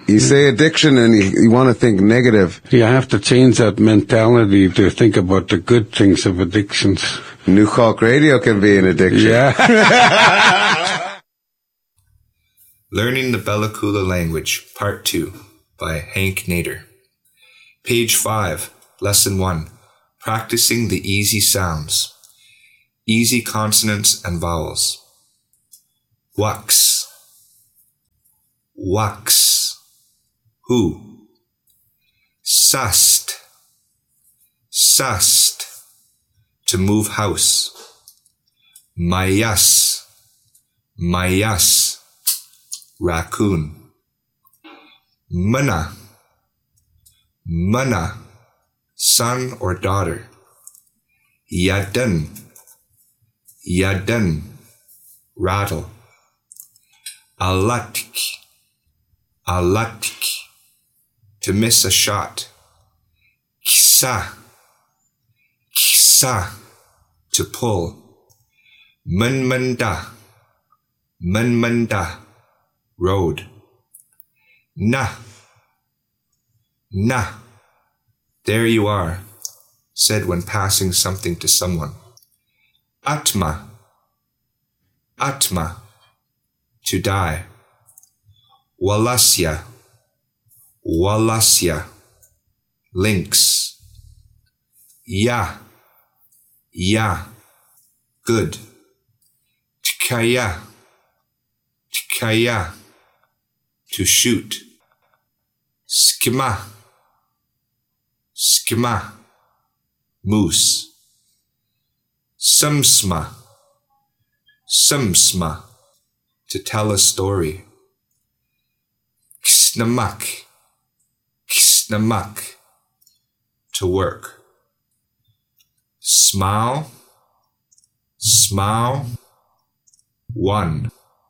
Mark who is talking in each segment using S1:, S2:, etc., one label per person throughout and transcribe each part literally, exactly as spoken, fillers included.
S1: You say addiction and you, you want to think negative.
S2: You have to change that mentality to think about the good things of addictions.
S1: New Hulk Radio can be an addiction.
S2: Yeah.
S3: Learning the Bella Coola Language, Part two, by Hank Nader. Page five, Lesson one, Practicing the Easy Sounds. Easy consonants and vowels. Wax. Wax. Who? Sast. Sast. To move house. Mayas. Mayas. Raccoon. Mana. Mana. Son or daughter. Yadan. Yadan. Rattle. Alatik. Alatik. To miss a shot. Kisa. Kisa. To pull. Manmanda. Manmanda. Road. Na. Na. There you are, said when passing something to someone. Atma. Atma. To die. Walasya. Walasya. Lynx. Ya. Ya. Good. Tkaya. Tkaya. To shoot. Skima. Skima. Moose. Sumsma. Sumsma. To tell a story. Ksnamak. Ksnamak. To work. Smile. Smile. One.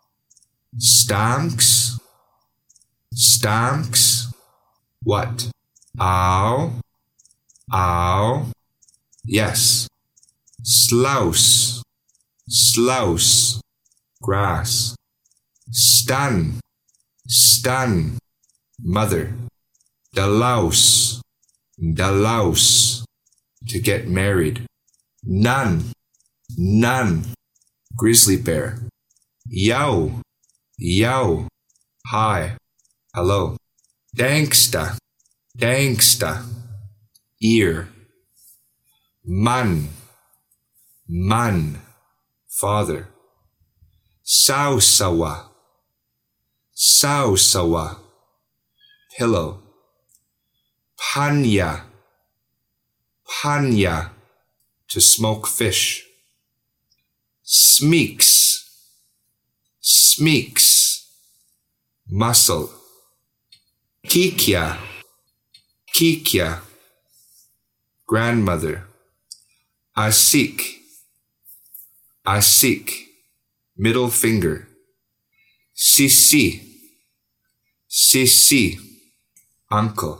S3: Stanks. Stanks. What? Ow. Ow. Yes. Slouse. Slouse. Grass. Stan. Stan. Mother. Dalouse. Dalouse. To get married. None. None. Grizzly bear. Yow. Yow. Hi. Hello. Danksta. Danksta. Ear. Man. Man. Father. Sausawa. Sausawa. Pillow. Panya. Panya. To smoke fish. Smeeks. Smeeks. Muscle. Kikya. Kikya. Grandmother. Asik. Asik. Middle finger. Sisi. Sisi. Uncle.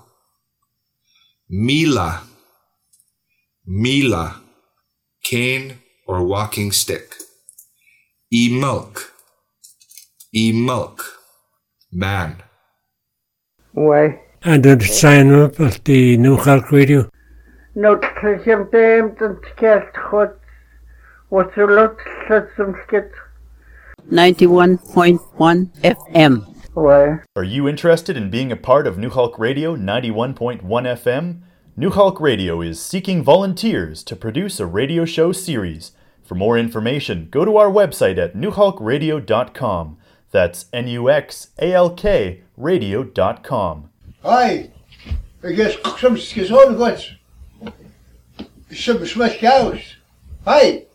S3: Mila. Mila. Cane or walking stick. E-milk. E-milk. Man.
S4: Why?
S5: And then sign up at the New Hulk Radio.
S4: No, because I'm damned and scared. What's a lot of some skit?
S6: ninety-one point one F M.
S4: Why?
S7: Are you interested in being a part of New Hulk Radio ninety-one point one F M? New Hulk Radio is seeking volunteers to produce a radio show series. For more information, go to our website at new hulk radio dot com. That's N U X A L K radio dot com.
S8: Hi, I guess some skizon got some smash cows. Hi.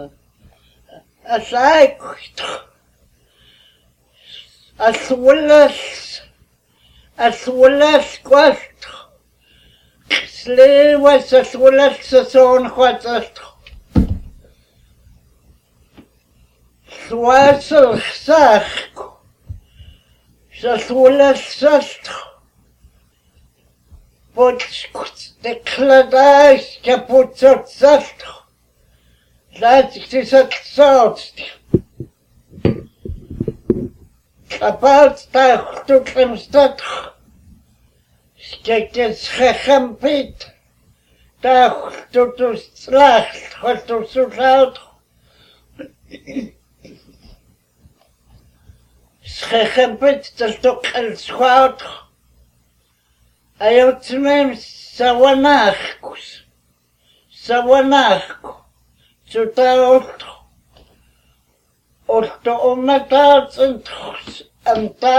S4: As I as well as as well as quest. Slave was as well as the son what Swassel Sach as well as Sast. But the Cladais kaput at Sast. That is at South. About that to come start. Skekjes gechampit. Daar tot de slacht, gaat tot zo zout. Gechampit, dat is toch een schout. Hij had hem sawanachkus. Sawanachkus. Zo taalt. Otto om het uit en